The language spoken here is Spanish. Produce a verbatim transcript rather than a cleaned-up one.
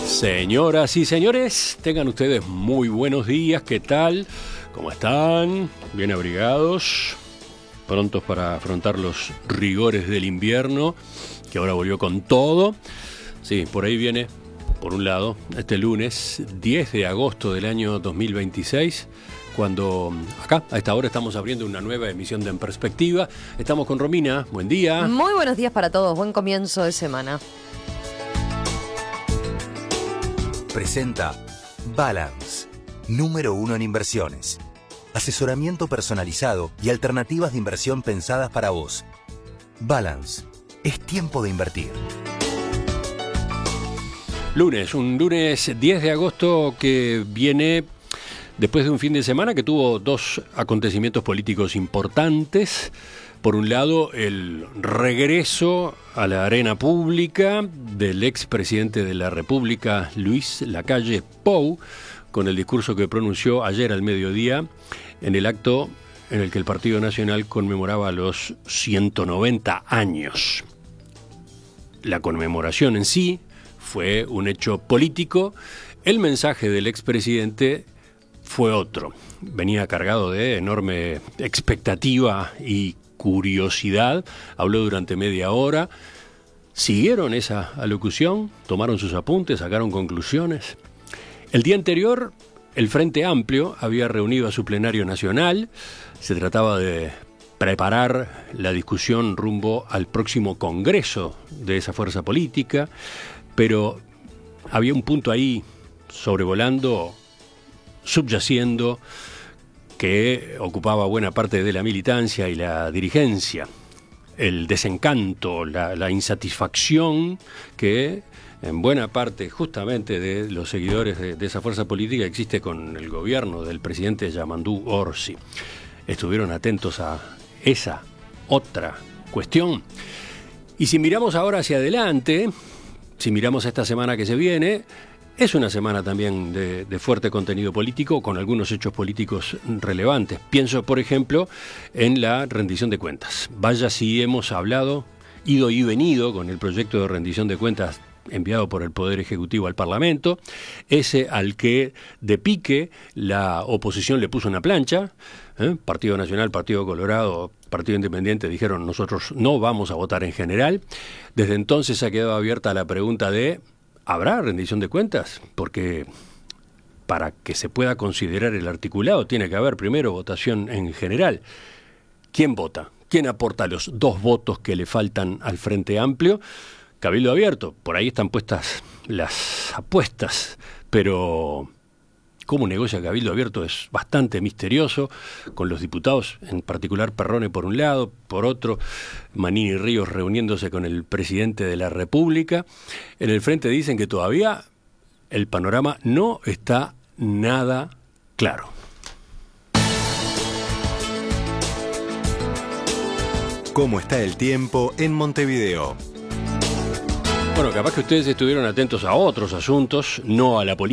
Señoras y señores, tengan ustedes muy buenos días. ¿Qué tal? ¿Cómo están? ¿Bien abrigados? ¿Prontos para afrontar los rigores del invierno, que ahora volvió con todo? Sí, por ahí viene, por un lado, este lunes diez de agosto del año dos mil veintiséis, cuando acá, a esta hora, estamos abriendo una nueva emisión de En Perspectiva. Estamos con Romina. Buen día. Muy buenos días para todos. Buen comienzo de semana. Presenta Balance, número uno en inversiones. Asesoramiento personalizado y alternativas de inversión pensadas para vos. Balance, es tiempo de invertir. Lunes, un lunes diez de agosto que viene después de un fin de semana que tuvo dos acontecimientos políticos importantes. Por un lado, el regreso a la arena pública del expresidente de la República, Luis Lacalle Pou, con el discurso que pronunció ayer al mediodía en el acto en el que el Partido Nacional conmemoraba los ciento noventa años. La conmemoración en sí fue un hecho político. El mensaje del expresidente fue otro. Venía cargado de enorme expectativa y curiosidad. Habló durante media hora. Siguieron esa alocución, tomaron sus apuntes, sacaron conclusiones. El día anterior, el Frente Amplio había reunido a su plenario nacional. Se trataba de preparar la discusión rumbo al próximo congreso de esa fuerza política, pero había un punto ahí sobrevolando, subyaciendo, que ocupaba buena parte de la militancia y la dirigencia. El desencanto, la, la insatisfacción que en buena parte justamente de los seguidores de, de esa fuerza política existe con el gobierno del presidente Yamandú Orsi. Estuvieron atentos a esa otra cuestión. Y si miramos ahora hacia adelante, si miramos esta semana que se viene, es una semana también de, de fuerte contenido político, con algunos hechos políticos relevantes. Pienso, por ejemplo, en la rendición de cuentas. Vaya si hemos hablado, ido y venido con el proyecto de rendición de cuentas enviado por el Poder Ejecutivo al Parlamento, ese al que de pique la oposición le puso una plancha. ¿eh? Partido Nacional, Partido Colorado, Partido Independiente dijeron: nosotros no vamos a votar en general. Desde entonces ha quedado abierta la pregunta de: ¿habrá rendición de cuentas? Porque para que se pueda considerar el articulado tiene que haber primero votación en general. ¿Quién vota? ¿Quién aporta los dos votos que le faltan al Frente Amplio? Cabildo abierto, por ahí están puestas las apuestas, pero cómo negocia Cabildo abierto es bastante misterioso, con los diputados, en particular Perrone por un lado, por otro Manini y Ríos reuniéndose con el presidente de la República. En el frente dicen que todavía el panorama no está nada claro. ¿Cómo está el tiempo en Montevideo? Bueno, capaz que ustedes estuvieron atentos a otros asuntos, no a la política.